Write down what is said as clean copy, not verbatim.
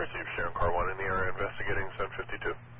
received Sharon Car 1 in the area investigating 752.